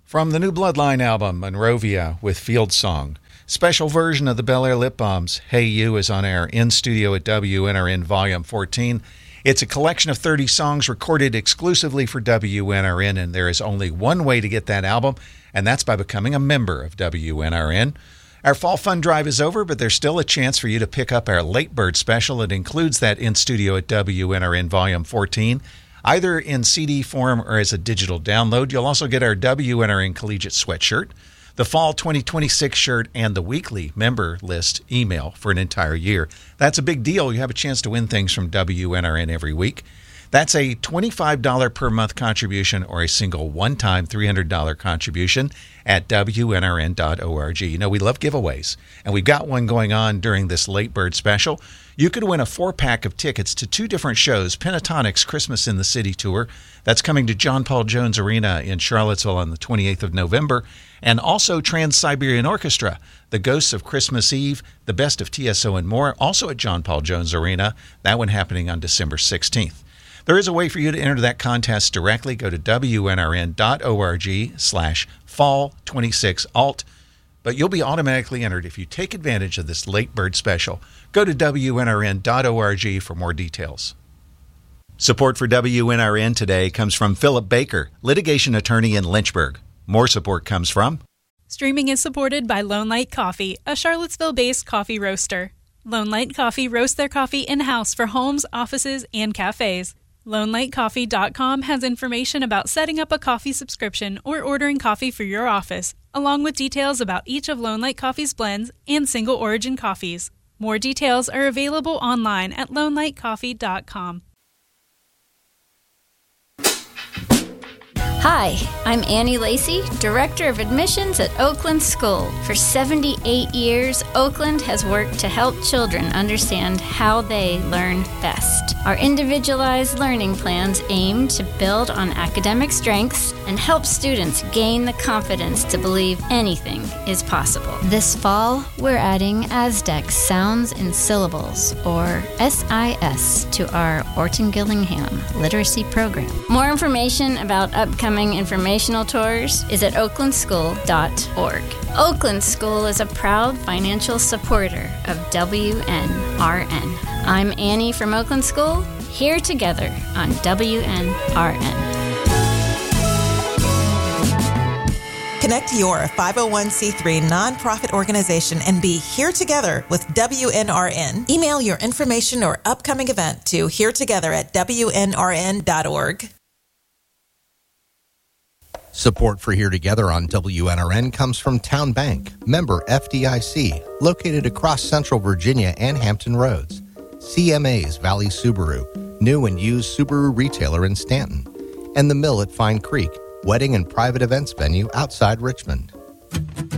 From the new Bloodline album, Monrovia with Field Song. Special version of the Bel Air Lip Balms, Hey You, is on air in studio at WNRN Volume 14. It's a collection of 30 songs recorded exclusively for WNRN, and there is only one way to get that album, and that's by becoming a member of WNRN. Our Fall Fund Drive is over, but there's still a chance for you to pick up our Late Bird Special. It includes that in studio at WNRN Volume 14. Either in CD form or as a digital download. You'll also get our WNRN Collegiate Sweatshirt, the Fall 2026 shirt, and the weekly member list email for an entire year. That's a big deal. You have a chance to win things from WNRN every week. That's a $25 per month contribution or a single one-time $300 contribution at WNRN.org. You know, we love giveaways, and we've got one going on during this Late Bird Special. You could win a 4-pack of tickets to 2 different shows: Pentatonic's Christmas in the City Tour. That's coming to John Paul Jones Arena in Charlottesville on the 28th of November. And also Trans-Siberian Orchestra, The Ghosts of Christmas Eve, The Best of TSO, and more, also at John Paul Jones Arena. That one happening on December 16th. There is a way for you to enter that contest directly. Go to WNRN.org/fall26alt. But you'll be automatically entered if you take advantage of this Late Bird Special. Go to WNRN.org for more details. Support for WNRN today comes from Philip Baker, litigation attorney in Lynchburg. More support comes from... Streaming is supported by Lone Light Coffee, a Charlottesville-based coffee roaster. Lone Light Coffee roasts their coffee in-house for homes, offices, and cafes. LoneLightCoffee.com has information about setting up a coffee subscription or ordering coffee for your office, along with details about each of Lone Light Coffee's blends and single origin coffees. More details are available online at LoneLightCoffee.com. Hi, I'm Annie Lacey, Director of Admissions at Oakland School. For 78 years, Oakland has worked to help children understand how they learn best. Our individualized learning plans aim to build on academic strengths and help students gain the confidence to believe anything is possible. This fall, we're adding Aztec Sounds in Syllables, or SIS, to our Orton Gillingham Literacy Program. More information about upcoming informational tours is at oaklandschool.org. Oakland School is a proud financial supporter of WNRN. I'm Annie from Oakland School, here together on WNRN. Connect your 501c3 nonprofit organization and be here together with WNRN. Email your information or upcoming event to heretogether@WNRN.org. Support for Here Together on WNRN comes from Town Bank, member FDIC, located across Central Virginia and Hampton Roads. CMA's Valley Subaru, new and used Subaru retailer in Stanton. And The Mill at Fine Creek, wedding and private events venue outside Richmond.